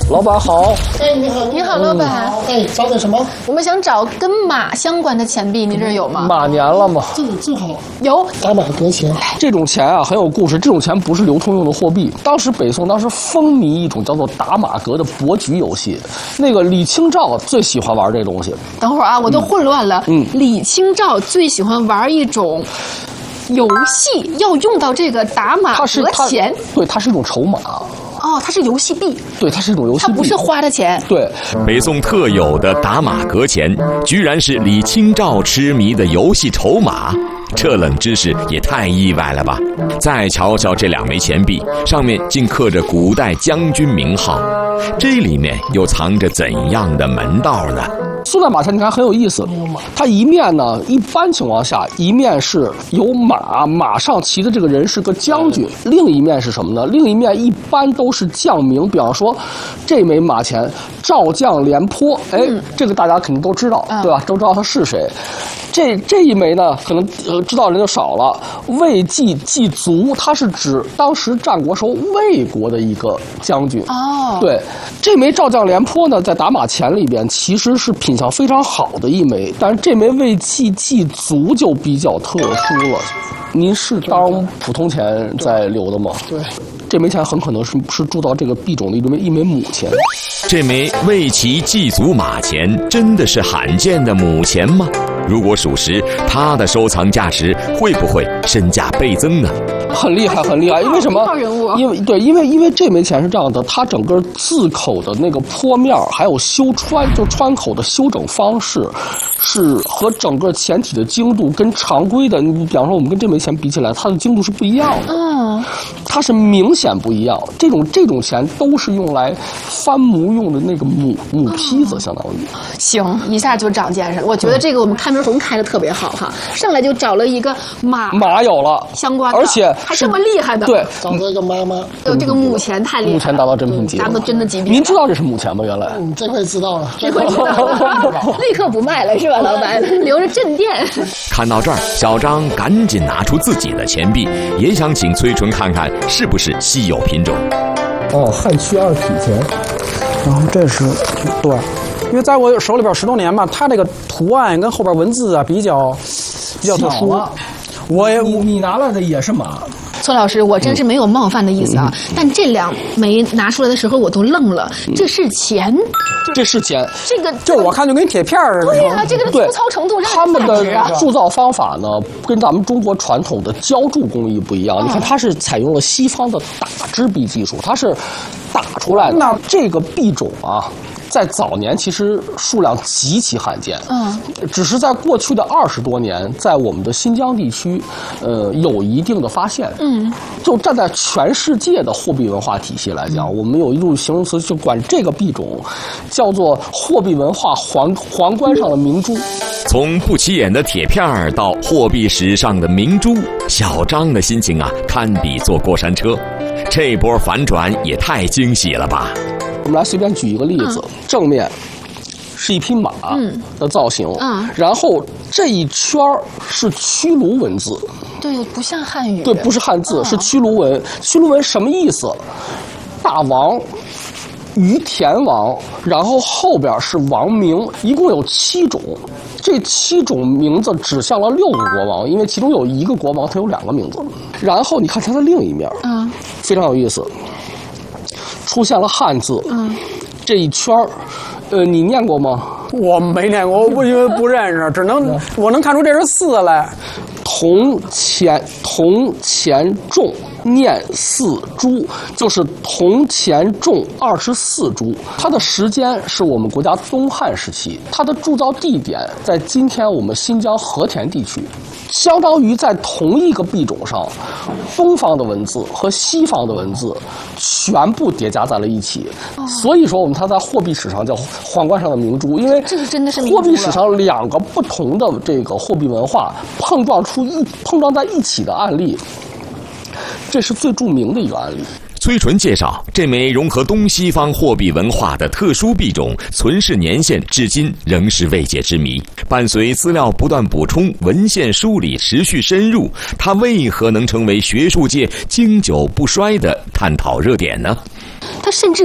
老板好。 哎，你好， 你好，老板。 哎，找点什么？ 我们想找跟马相关的钱币，您这儿有吗？ 马年了吗？ 正好有。 打马革钱。 这种钱啊很有故事，这种钱不是流通用的货币。当时北宋风靡一种叫做打马革的博局游戏，那个李清照最喜欢玩这东西。 等会儿啊，我都混乱了。李清照最喜欢玩一种游戏，要用到这个打马革钱。 对，它是一种筹码。 哦，它是游戏币。 对，它是一种游戏币， 它不是花的钱。 对， 北宋特有的打马革钱，居然是李清照痴迷的游戏筹码，这冷知识也太意外了吧！再瞧瞧这2枚钱币，上面竟刻着古代将军名号，这里面又藏着怎样的门道呢？ 宋代马钱你看很有意思，它一面呢，一般情况下一面是有马上骑的这个人是个将军，另一面是什么呢？另一面一般都是将名，比方说这枚马钱赵将廉颇，哎，这个大家肯定都知道，对吧？都知道他是谁。这一枚呢，可能知道人就少了。魏济卒，他是指当时战国时候魏国的一个将军。哦，对，这枚赵将廉颇呢，在打马钱里边其实是品相非常好的一枚，但是这枚魏济卒就比较特殊了。您是当普通钱在留的吗？对，这枚钱很可能是铸造这个币种的一枚母钱。 这枚魏济卒马钱真的是罕见的母钱吗？如果属实，它的收藏价值会不会身价倍增呢？ 很厉害，很厉害！因为什么？因为这枚钱是这样的，它整个字口的那个坡面还有穿口的修整方式，是和整个钱体的精度跟常规的，你比方说我们跟这枚钱比起来，它的精度是不一样的。它是明显不一样。这种钱都是用来翻模用的那个母坯子，相当于。 行，一下就长见识了。我觉得这个我们开门红开的特别好哈，上来就找了一个马有了相关的， 而且还这么厉害的。 对， 找了一个妈。 有这个母钱太厉害了， 母钱达到真品级， 达到真的级别。 您知道这是母钱吗？原来， 这回知道了， 这回知道了，立刻不卖了是吧，老板？留着镇店。 看到这儿，小张赶紧拿出自己的钱币，也想请崔纯看看是不是稀有品种。 哦，汉区2体钱， 然后这是对，因为在我手里边10多年嘛，它这个图案跟后边文字啊比较特殊。 你拿来的也是马。 孙老师，我真是没有冒犯的意思啊，但这2枚拿出来的时候我都愣了，这是钱？ 这是钱， 这个就是我看就跟铁片似的。 对呀，这个粗糙程度让他们的铸造方法呢，跟咱们中国传统的浇铸工艺不一样。你看，它是采用了西方的打制币技术，它是打出来的。那这个币种啊，在早年其实数量极其罕见，只是在过去的20多年，在我们的新疆地区，有一定的发现。就站在全世界的货币文化体系来讲，我们有一种形容词，就管这个币种叫做货币文化皇冠上的明珠。 从不起眼的铁片到货币史上的明珠，小张的心情啊，堪比坐过山车。这波反转也太惊喜了吧！ 我们来随便举一个例子，正面是一匹马的造型，然后这一圈是屈卢文字， 对，不像汉语， 对，不是汉字，是屈卢文。屈卢文什么意思？大王、于田王，然后后边是王名，一共有7种。这7种名字指向了6个国王，因为其中有一个国王他有2个名字。然后你看它的另一面，非常有意思，出现了汉字，这一圈你念过吗？ 我没念过，我因为不认识，我能看出这是4来。 铜钱重念4铢，就是铜钱重24铢。它的时间是我们国家东汉时期，它的铸造地点在今天我们新疆和田地区，相当于在同一个币种上，东方的文字和西方的文字全部叠加在了一起。所以说，它在货币史上叫皇冠上的明珠，因为这个真的是货币史上2个不同的这个货币文化碰撞在一起的案例，这是最著名的一个案例。 崔纯介绍，这枚融合东西方货币文化的特殊币种，存世年限至今仍是未解之谜。伴随资料不断补充，文献梳理持续深入，它为何能成为学术界经久不衰的探讨热点呢？ 它甚至